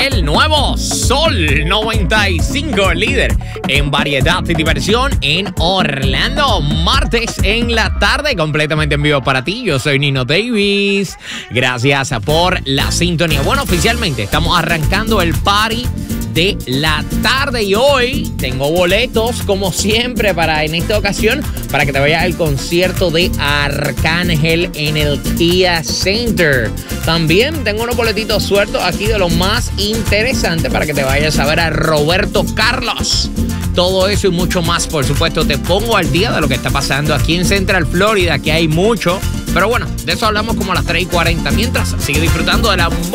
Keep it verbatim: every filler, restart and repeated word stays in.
el nuevo Sol noventa y cinco, líder en variedad y diversión en Orlando. Martes en la tarde, completamente en vivo para ti. Yo soy Nino Davis. Gracias por la sintonía. Bueno, oficialmente estamos arrancando el party de la tarde y hoy tengo boletos como siempre para en esta ocasión para que te vayas al concierto de Arcángel en el Kia Center. También tengo unos boletitos sueltos aquí de lo más interesante para que te vayas a ver a Roberto Carlos. Todo eso y mucho más, por supuesto, te pongo al día de lo que está pasando aquí en Central Florida, que hay mucho. Pero bueno, de eso hablamos como a las tres y cuarenta. Mientras, sigue disfrutando de la